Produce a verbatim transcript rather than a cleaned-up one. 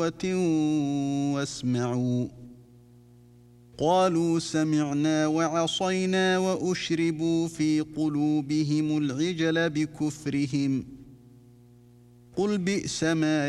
واسمعوا قالوا سمعنا وعصينا وأشربوا في قلوبهم العجل بكفرهم قل بئس ما